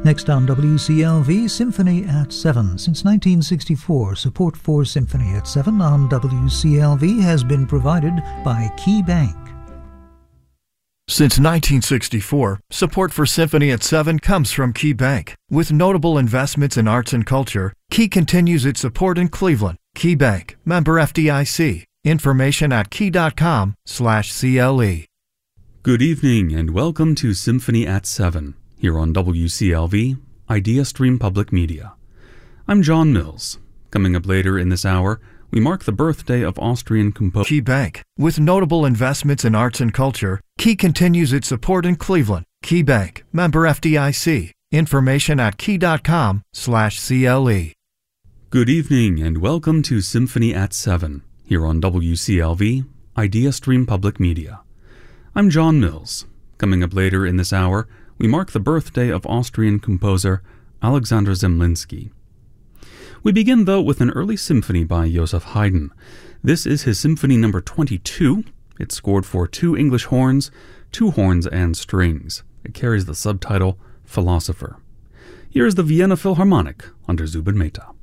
Next on WCLV, Symphony at 7. Since 1964, support for Symphony at 7 on WCLV has been provided by Key Bank. Since 1964, support for Symphony at 7 comes from Key Bank. With notable investments in arts and culture, Key continues its support in Cleveland. Key Bank, member FDIC. Information at key.com/CLE. Good evening and welcome to Symphony at 7, here on WCLV, IdeaStream Public Media. I'm John Mills. Coming up later in this hour, we mark the birthday of Austrian composer Key Bank. With notable investments in arts and culture, Key continues its support in Cleveland. Key Bank, member FDIC. Information at key.com/CLE. Good evening and welcome to Symphony at 7, here on WCLV, IdeaStream Public Media. I'm John Mills. Coming up later in this hour, we mark the birthday of Austrian composer Alexander Zemlinsky. We begin, though, with an early symphony by Joseph Haydn. This is his Symphony No. 22. It's scored for 2 English horns, 2 horns, and strings. It carries the subtitle Philosopher. Here is the Vienna Philharmonic under Zubin Mehta.